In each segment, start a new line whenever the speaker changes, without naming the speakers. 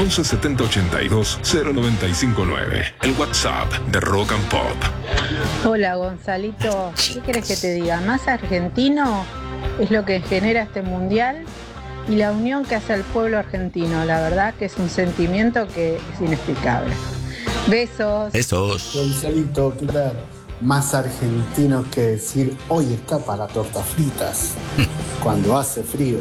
11 70 82 0959. El WhatsApp de Rock and Pop.
Hola Gonzalito, ¿qué querés que te diga? Más argentino es lo que genera este mundial y la unión que hace el pueblo argentino. La verdad que es un sentimiento que es inexplicable. Besos.
Besos.
Gonzalito, ¿qué tal? Más argentino que decir hoy está para tortas fritas cuando hace frío.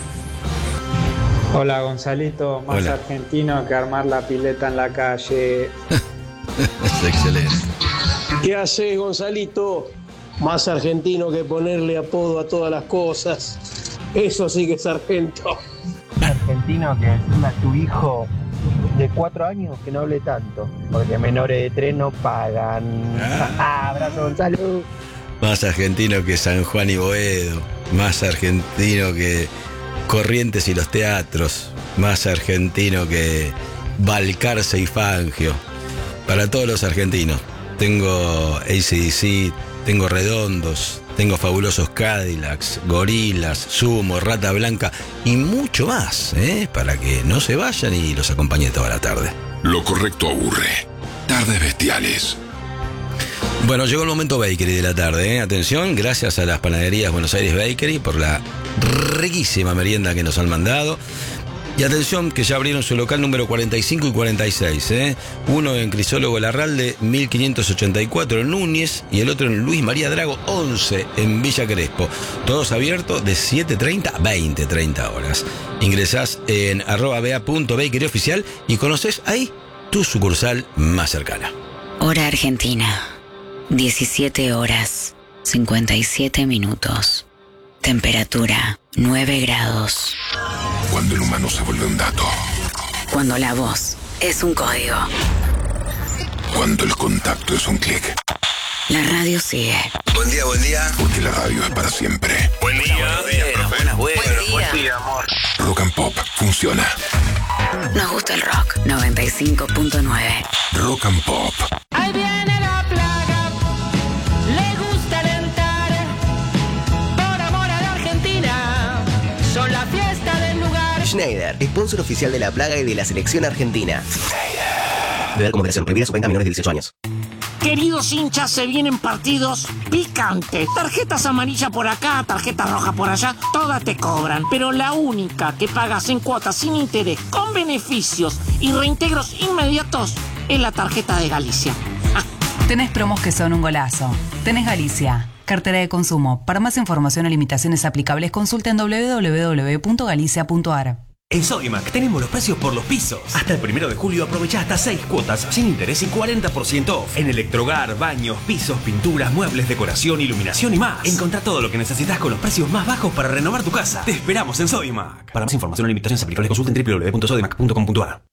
Hola Gonzalito, más
Hola.
argentino que armar la pileta en la calle.
Es excelente.
¿Qué haces, Gonzalito? Más argentino que ponerle apodo a todas las cosas. Eso sí que es sargento.
Argentino que decirle a tu hijo de 4 años que no hable tanto, porque menores de 3 no pagan. Abrazo, Gonzalo.
Más argentino que San Juan y Boedo. Más argentino que Corrientes y los teatros. Más argentino que Balcarce y Fangio. Para todos los argentinos. Tengo AC/DC, tengo Redondos, tengo Fabulosos Cadillacs, Gorilas, Sumo, Rata Blanca y mucho más, para que no se vayan y los acompañe toda la tarde.
Lo correcto aburre. Tardes bestiales.
Bueno, llegó el momento bakery de la tarde, Atención, gracias a las panaderías Buenos Aires Bakery por la riquísima merienda que nos han mandado. Y atención, que ya abrieron su local número 45 y 46, Uno en Crisólogo Larralde, 1584 en Núñez, y el otro en Luis María Drago, 11 en Villa Crespo. Todos abiertos de 7:30 a 20:30 horas. Ingresás en @bea.bakeryoficial y conoces ahí tu sucursal más cercana.
Hora Argentina, 17 horas, 57 minutos. Temperatura, 9 grados.
Cuando el humano se vuelve un dato.
Cuando la voz es un código.
Cuando el contacto es un clic.
La radio sigue.
Buen día, buen día.
Porque la radio es para siempre.
Buen día, profe.
Buen día.
amor.
Rock and Pop funciona.
Nos gusta el rock, 95.9.
Rock and Pop.
Ahí viene la plaga, le gusta alentar, por amor a la Argentina, son la fiesta del lugar.
Schneider, sponsor oficial de La Plaga y de la selección argentina. Beber con moderación, prohibida su venta a menores de 18 años.
Queridos hinchas, se vienen partidos picantes. Tarjetas amarillas por acá, tarjetas rojas por allá, todas te cobran. Pero la única que pagas en cuotas sin interés, con beneficios y reintegros inmediatos, es la tarjeta de Galicia.
Tenés promos que son un golazo. Tenés Galicia. Cartera de consumo. Para más información o limitaciones aplicables, consulta en www.galicia.ar.
En Sodimac tenemos los precios por los pisos. Hasta el 1 de julio aprovecha hasta 6 cuotas sin interés y 40% off. En electrohogar, baños, pisos, pinturas, muebles, decoración, iluminación y más. Encontrá todo lo que necesitas con los precios más bajos para renovar tu casa. Te esperamos en Sodimac. Para más información o limitaciones aplicables, consulta en www.sodimac.com.ar.